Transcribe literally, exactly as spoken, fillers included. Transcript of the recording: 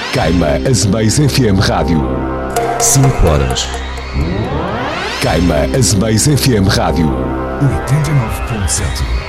Caima Azemais F M Rádio. cinco horas. Caima Azemais F M Rádio. oitenta e nove ponto sete.